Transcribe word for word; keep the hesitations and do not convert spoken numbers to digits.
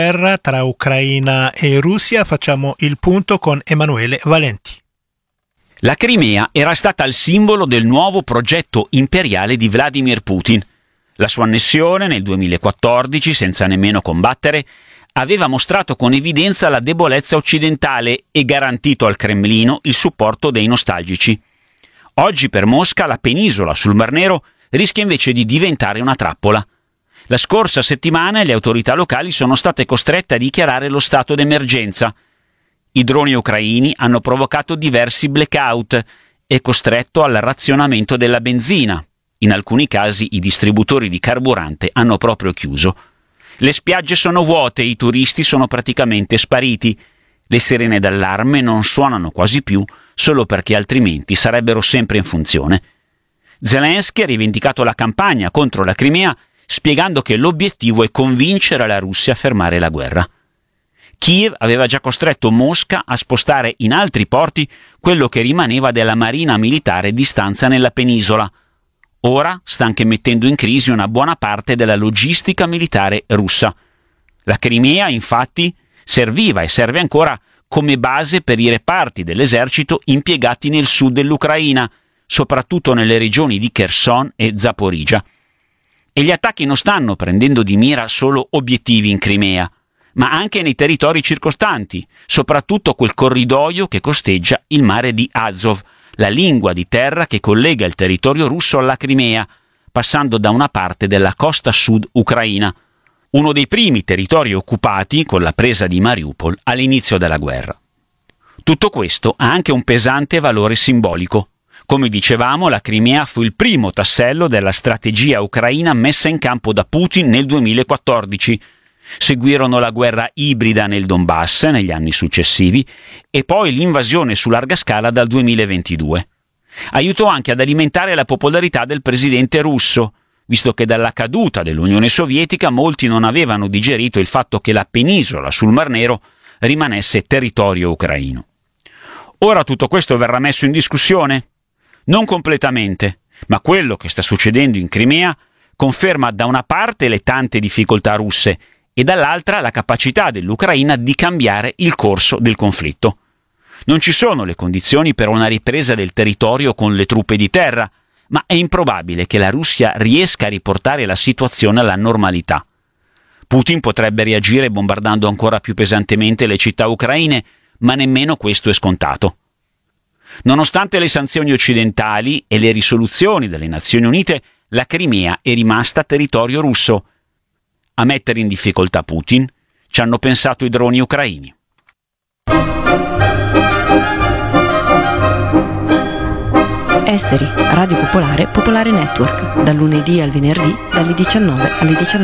guerra tra Ucraina e Russia. Facciamo il punto con Emanuele Valenti. La Crimea era stata il simbolo del nuovo progetto imperiale di Vladimir Putin. La sua annessione nel duemilaquattordici, senza nemmeno combattere, aveva mostrato con evidenza la debolezza occidentale e garantito al Cremlino il supporto dei nostalgici. Oggi per Mosca la penisola sul Mar Nero rischia invece di diventare una trappola. La scorsa settimana le autorità locali sono state costrette a dichiarare lo stato d'emergenza. I droni ucraini hanno provocato diversi blackout e costretto al razionamento della benzina. In alcuni casi i distributori di carburante hanno proprio chiuso. Le spiagge sono vuote e i turisti sono praticamente spariti. Le sirene d'allarme non suonano quasi più, solo perché altrimenti sarebbero sempre in funzione. Zelensky ha rivendicato la campagna contro la Crimea, spiegando che l'obiettivo è convincere la Russia a fermare la guerra. Kiev aveva già costretto Mosca a spostare in altri porti quello che rimaneva della marina militare di stanza nella penisola. Ora sta anche mettendo in crisi una buona parte della logistica militare russa. La Crimea, infatti, serviva e serve ancora come base per i reparti dell'esercito impiegati nel sud dell'Ucraina, soprattutto nelle regioni di Kherson e Zaporizhzhia. E gli attacchi non stanno prendendo di mira solo obiettivi in Crimea, ma anche nei territori circostanti, soprattutto quel corridoio che costeggia il mare di Azov, la lingua di terra che collega il territorio russo alla Crimea, passando da una parte della costa sud ucraina, uno dei primi territori occupati con la presa di Mariupol all'inizio della guerra. Tutto questo ha anche un pesante valore simbolico. Come dicevamo, la Crimea fu il primo tassello della strategia ucraina messa in campo da Putin nel duemilaquattordici. Seguirono la guerra ibrida nel Donbass negli anni successivi e poi l'invasione su larga scala dal duemilaventidue. Aiutò anche ad alimentare la popolarità del presidente russo, visto che dalla caduta dell'Unione Sovietica molti non avevano digerito il fatto che la penisola sul Mar Nero rimanesse territorio ucraino. Ora tutto questo verrà messo in discussione? Non completamente, ma quello che sta succedendo in Crimea conferma da una parte le tante difficoltà russe e dall'altra la capacità dell'Ucraina di cambiare il corso del conflitto. Non ci sono le condizioni per una ripresa del territorio con le truppe di terra, ma è improbabile che la Russia riesca a riportare la situazione alla normalità. Putin potrebbe reagire bombardando ancora più pesantemente le città ucraine, ma nemmeno questo è scontato. Nonostante le sanzioni occidentali e le risoluzioni delle Nazioni Unite, la Crimea è rimasta territorio russo. A mettere in difficoltà Putin ci hanno pensato i droni ucraini. Esteri, Radio Popolare, Popolare Network, dal lunedì al venerdì, dalle diciannove alle diciannove.